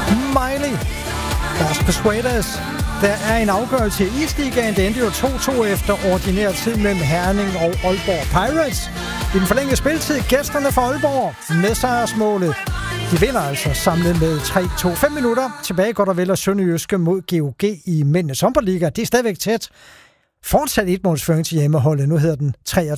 Miley. Los Persuaders. Der er en afgørelse i Isligaen. Det endte jo 2-2 efter ordinær tid mellem Herning og Aalborg Pirates. I den forlængede spiltid, gæsterne fra Aalborg med sejrsmålet. De vinder altså samlet med 3-2. 5 minutter tilbage går der vel og Sønderjyske mod GOG i Mændenes Håndboldliga. Det er stadigvæk tæt. Fortsat etmålsføring til hjemmeholdet. Nu hedder den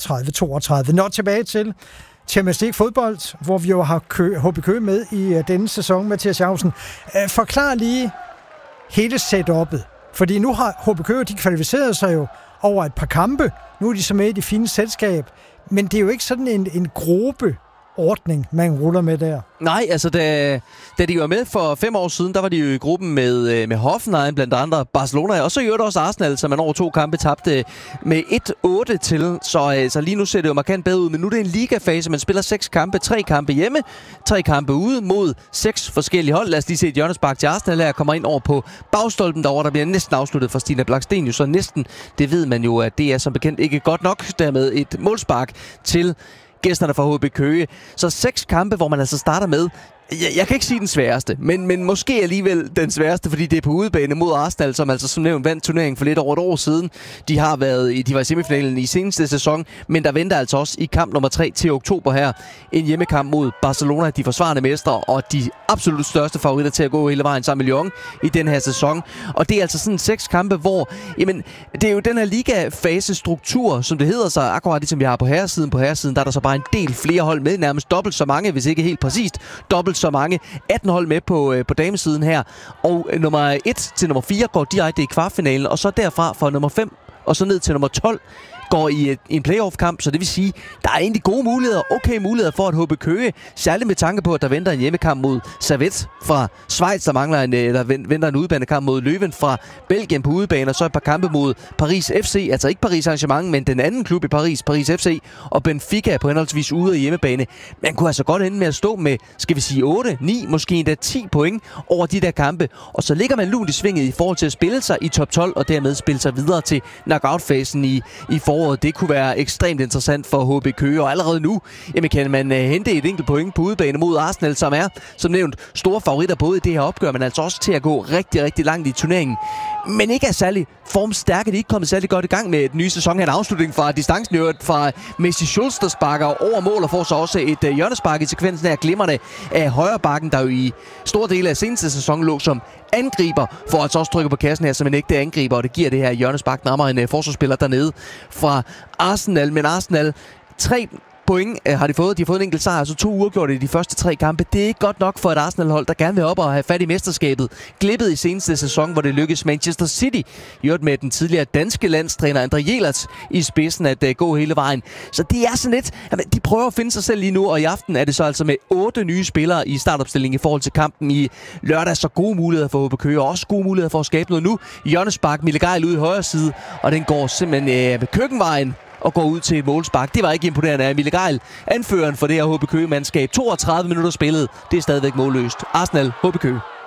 33-32. Nå, tilbage til Champions League fodbold, hvor vi jo har HB Køge med i denne sæson. Mathias Jausen, forklar lige hele setup'et. Fordi nu har HB Køge, de kvalificeret sig jo over et par kampe. Nu er de så med i det fine selskab. Men det er jo ikke sådan en gruppeordning, man ruller med der. Nej, altså da de var med for 5 år siden, der var de jo i gruppen med Hoffenheim, blandt andre Barcelona, og så gjorde det også Arsenal, som man over 2 kampe tabte med 1-8 til. Så lige nu ser det jo markant bedre ud, men nu er det en ligafase, man spiller 6 kampe, 3 kampe hjemme, 3 kampe ude mod 6 forskellige hold. Lad os lige se et hjørnespark til Arsenal her, kommer ind over på bagstolpen derovre, der bliver næsten afsluttet for Stina Blackstenius, så næsten, det ved man jo, at det er som bekendt ikke godt nok, dermed et målspark til gæsterne fra HB Køge. Så 6 kampe, hvor man altså starter med, jeg kan ikke sige den sværeste, men måske alligevel den sværeste, fordi det er på udebane mod Arsenal, som altså som nævnt vandt turneringen for lidt over et år siden. De var i semifinalen i seneste sæson, men der venter altså også i kamp nummer 3 til oktober her en hjemmekamp mod Barcelona, de forsvarende mestre og de absolut største favoritter til at gå hele vejen sammen med Lyon i den her sæson. Og det er altså sådan 6 kampe, hvor jamen, det er jo den her liga-fase-struktur, som det hedder sig, akkurat ligesom vi har på herresiden. På herresiden, der er der så bare en del flere hold med, nærmest dobbelt så mange, hvis ikke helt præcist dobbelt så mange. 18 hold med på damesiden her. Og nummer 1 til nummer 4 går direkte i kvartfinalen, og så derfra fra nummer 5 og så ned til nummer 12 går i en playoff-kamp, så det vil sige, der er egentlig gode muligheder, okay muligheder for at HB Køge, særligt med tanke på, at der venter en hjemmekamp mod Servette fra Schweiz, der venter en udebanekamp mod Leuven fra Belgien på udebane, og så et par kampe mod Paris FC, altså ikke Paris Saint-Germain, men den anden klub i Paris, Paris FC, og Benfica på henholdsvis ude og hjemmebane. Man kunne altså godt ende med at stå med, skal vi sige 8, 9, måske endda 10 point over de der kampe, og så ligger man lunt i svinget i forhold til at spille sig i top 12, og dermed spille sig videre til knockout-fasen i foråret. Det kunne være ekstremt interessant for HB Køge, og allerede nu jamen, kan man hente et enkelt point på udebane mod Arsenal, som er, som nævnt, store favoritter både i det her opgør, men altså også til at gå rigtig, rigtig langt i turneringen. Men ikke er særlig formstærke. De er ikke kommet særlig godt i gang med den nye sæson. Her en afslutning fra distancen fra Messi Schultz, der sparker over mål og får så også et hjørnespark i sekvensen af glimrende af højre bakken, der jo i store dele af seneste sæson lå som angriber, for at så også trykke på kassen her som en ægte angriber, og det giver det her hjørnespark nærmere en forsvarsspiller dernede fra Arsenal. Men Arsenal 3 point har de fået. De har fået en enkelt sejr, så 2 uafgjorte i de første 3 kampe. Det er ikke godt nok for et Arsenal-hold, der gerne vil op og have fat i mesterskabet. Glippet i seneste sæson, hvor det lykkedes Manchester City, gjort med den tidligere danske landstræner André Jelert i spidsen at gå hele vejen. Så det er sådan lidt, de prøver at finde sig selv lige nu, og i aften er det så altså med 8 nye spillere i startopstillingen i forhold til kampen i lørdag. Så gode muligheder for HB Køge, og også gode muligheder for at skabe noget nu. Hjørnespark, Mille Geil ud i højre side, og den går simpelthen ved køkkenvejen og går ud til et målspark. Det var ikke imponerende af Mille Geil, anføreren for det her HB Køge-mandskab. 32 minutter spillet. Det er stadigvæk målløst. Arsenal, HB Køge.